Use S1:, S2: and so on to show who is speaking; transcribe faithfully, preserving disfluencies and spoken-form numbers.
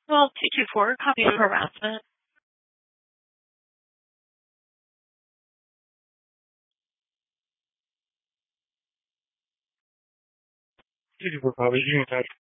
S1: Well, two two four, copy of harassment.
S2: two two four copy. You can touch.